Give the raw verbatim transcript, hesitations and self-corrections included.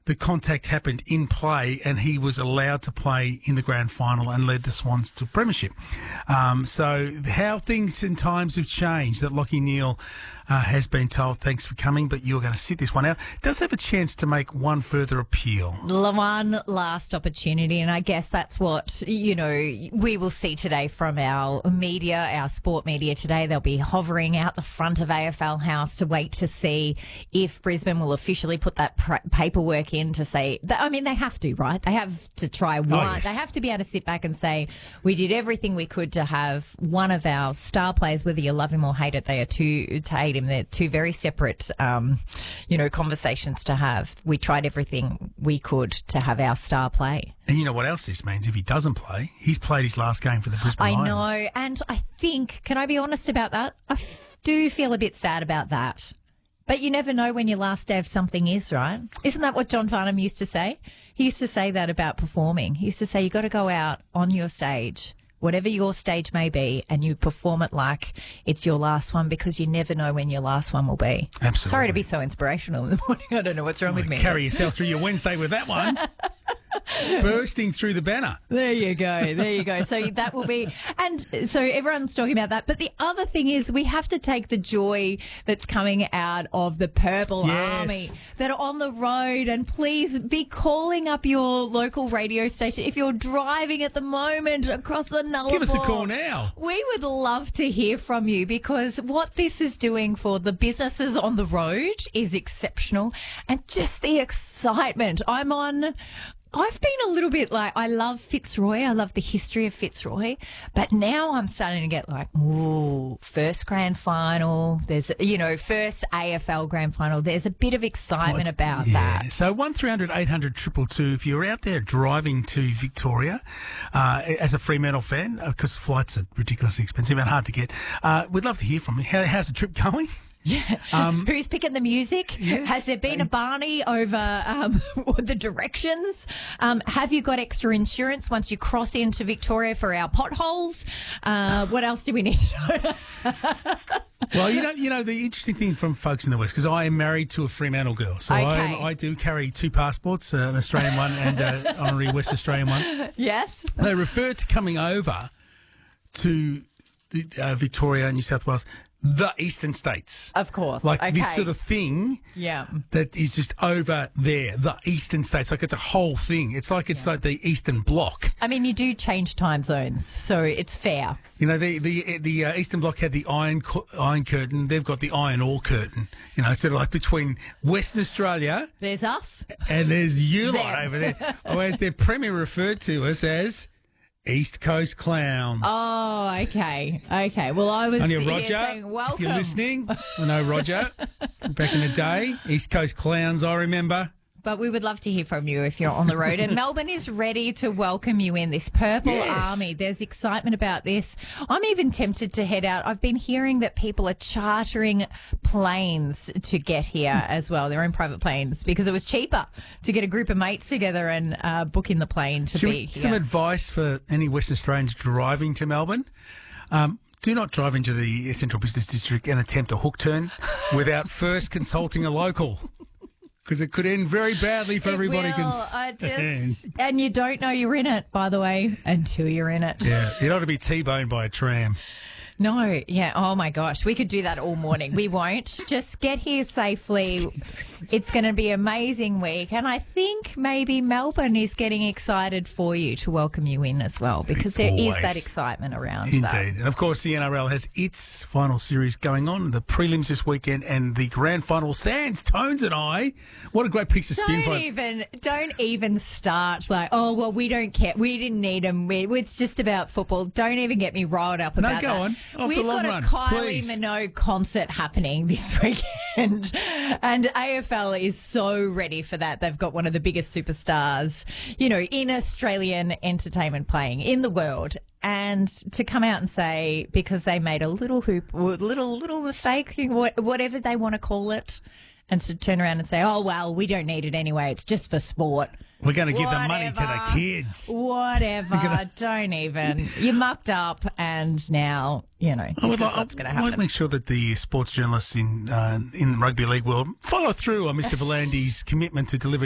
the contact happened in play and he was allowed to play in the grand final and led the Swans to premiership. Um, so how things and times have changed, that Lachie Neale uh, has been told, thanks for coming, but you're going to sit this one out. Does have a chance to make one further appeal. One last opportunity, and I guess that's what, you know, we will see today from our media, our sport media today. They'll be hovering out the front of A F L House to wait to see if Brisbane will officially put that pr- paperwork in to say, that, I mean, they have to, right? They have to try one. Oh, yes. They have to be able to sit back and say, we did everything we could to have one of our star players, whether you love him or hate it, they are two, to hate him, they're two very separate, um, you know, conversations to have. We tried everything we could to have our star play. And you know what else this means? If he doesn't play, he's played his last game for the Brisbane I Lions. know, and I think, can I be honest about that? I f- do feel a bit sad about that. But you never know when your last day of something is, right? Isn't that what John Farnham used to say? He used to say that about performing. He used to say, you got to go out on your stage, whatever your stage may be, and you perform it like it's your last one, because you never know when your last one will be. Absolutely. Sorry to be so inspirational in the morning. I don't know what's wrong well, with me. Carry yourself through your Wednesday with that one. Bursting through the banner. There you go. There you go. So that will be, and so everyone's talking about that. But the other thing is, we have to take the joy that's coming out of the Purple Yes. Army that are on the road, and please be calling up your local radio station if you're driving at the moment across the Nullarbor. Give us a call now. We would love to hear from you, because what this is doing for the businesses on the road is exceptional, and just the excitement. I'm on. I've been a little bit like, I love Fitzroy. I love the history of Fitzroy. But now I'm starting to get like, ooh, first grand final. There's, you know, first A F L grand final. There's a bit of excitement Oh, about yeah. that. So one three hundred eight hundred two two two, if you're out there driving to Victoria uh, as a Fremantle fan, because flights are ridiculously expensive and hard to get, uh, we'd love to hear from you. How, how's the trip going? Yeah. Um, Who's picking the music? Yes. Has there been a Barney over um, the directions? Um, have you got extra insurance once you cross into Victoria for our potholes? Uh, what else do we need to know? Well, you know, you know the interesting thing from folks in the West, because I am married to a Fremantle girl, so Okay. I, I do carry two passports, uh, an Australian one and an honorary West Australian one. Yes. They refer to coming over to the, uh, Victoria, New South Wales, the eastern states. Of course. Like okay. this sort of thing Yeah. that is just over there, the eastern states. Like it's a whole thing. It's like it's Yeah. like the Eastern Bloc. I mean, you do change time zones, so it's fair. You know, the the the uh, Eastern Bloc had the iron co- iron curtain. They've got the iron ore curtain. You know, sort of like between Western Australia There's us. and there's you lot Them. over there. Or as their premier referred to us as East Coast Clowns. Oh, okay. Okay. Well, I was On your here Roger, saying, if welcome. you're listening, I know Roger. Back in the day, East Coast Clowns, I remember. But we would love to hear from you if you're on the road. And Melbourne is ready to welcome you in, this Purple Yes. Army. There's excitement about this. I'm even tempted to head out. I've been hearing that people are chartering planes to get here as well, their own private planes, because it was cheaper to get a group of mates together and uh, book in the plane to Should be we, here. some advice for any Western Australians driving to Melbourne? Um, do not drive into the Central Business District and attempt a hook turn without first consulting a local, because it could end very badly for It everybody. will. Cons- I just, and you don't know you're in it, by the way, until you're in it. yeah, you don't want to be T-boned by a tram. No, yeah. Oh my gosh, we could do that all morning. We won't. Just get here safely. It's going to be an amazing week, and I think maybe Melbourne is getting excited for you to welcome you in as well, because there Always. is that excitement around Indeed. that. And of course, the N R L has its final series going on, the prelims this weekend and the grand final. Sands, Tones and I. What a great piece of spin. Don't by- even, don't even start like, oh well, we don't care. We didn't need them. We, it's just about football. Don't even get me riled up No, about go that. on. Off We've the long got a run, Kylie please. Minogue concert happening this weekend, and A F L is so ready for that. They've got one of the biggest superstars, you know, in Australian entertainment playing in the world. And to come out and say, because they made a little hoop, little little mistake, whatever they want to call it, and to turn around and say, oh, well, we don't need it anyway. It's just for sport. We're going to give the money to the Whatever. kids. Whatever. gonna- Don't even. You mucked up, and now, you know, I this would is like, what's going to I would happen. make sure that the sports journalists in uh, in the rugby league world follow through on Mister Volandi's commitment to deliver